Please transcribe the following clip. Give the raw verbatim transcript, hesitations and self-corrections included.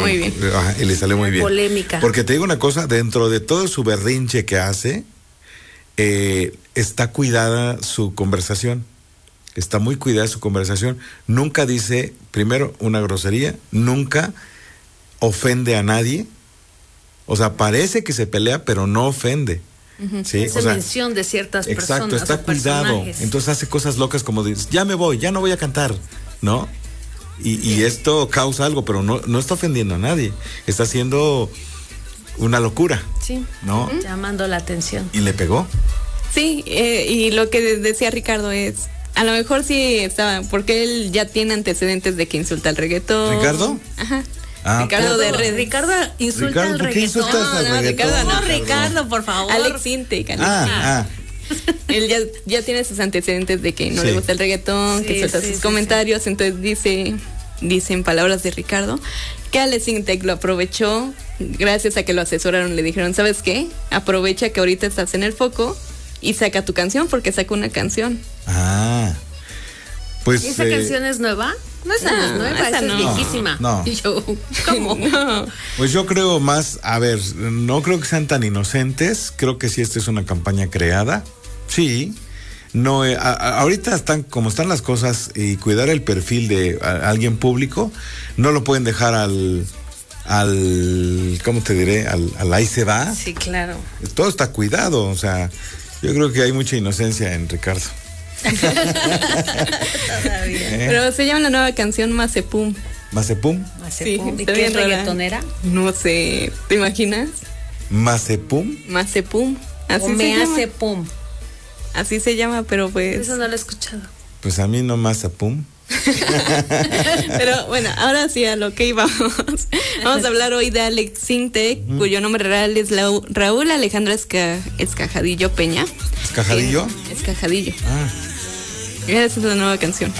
muy bien. Ajá, y le salió muy bien. Polémica. Porque te digo una cosa, dentro de todo su berrinche que hace, eh, está cuidada su conversación. Está muy cuidada su conversación. Nunca dice, primero, una grosería, nunca ofende a nadie. O sea, parece que se pelea, pero no ofende. Uh-huh. ¿Sí? Hace o sea, mención de ciertas exacto, personas. está cuidado. Entonces hace cosas locas como dices, ya me voy, ya no voy a cantar, ¿no? Y, y esto causa algo, pero no, no está ofendiendo a nadie. Está haciendo una locura. Sí. ¿No? Uh-huh. Llamando la atención. Y le pegó. Sí, eh, y lo que decía Ricardo es, a lo mejor sí estaba, porque él ya tiene antecedentes de que insulta al reggaetón. ¿Ricardo? Ajá. Ah, Ricardo de Red. Ricardo insulta Ricardo, al ¿por qué reggaetón. insultas al No, no, reggaetón? Ricardo, No, Ricardo, por favor. Alex Intec. Alex Ah, Intec. ah. Él ya, ya tiene sus antecedentes de que no Sí. le gusta el reggaetón, Sí, que suelta sí, sus sí, comentarios, sí. Entonces dice, dice en palabras de Ricardo, que Alex Intec lo aprovechó gracias a que lo asesoraron, le dijeron, ¿sabes qué? Aprovecha que ahorita estás en el foco y saca tu canción, porque saca una canción. Ah. Pues. ¿Y esa eh, canción es nueva? No, esa no, no es nueva, esa esa no. es viejísima. No. Y yo, ¿cómo? No. Pues yo creo más, a ver, no creo que sean tan inocentes, creo que sí esta es una campaña creada, sí, no, eh, a, a, ahorita están como están las cosas y cuidar el perfil de a, alguien público, no lo pueden dejar al, al, ¿cómo te diré? Al, al ahí se va. Sí, claro. Todo está cuidado, o sea, yo creo que hay mucha inocencia en Ricardo. Todavía. Pero se llama la nueva canción Mazepum. ¿Mazepum? Mazepum. Sí, ¿Y está qué bien es rara. reggaetonera? No sé, ¿te imaginas? ¿Mazepum? Mazepum. Así O se me llama. hace pum. Así se llama, pero pues. Eso no lo he escuchado. Pues a mí no Mazepum. Pero bueno, ahora sí a lo que íbamos. Vamos a hablar hoy de Alex Intec, uh-huh. cuyo nombre real es Lau- Raúl Alejandro Esca- Escajadillo Peña. ¿Escajadillo? Eh, Escajadillo. Ah. Esa es la nueva canción.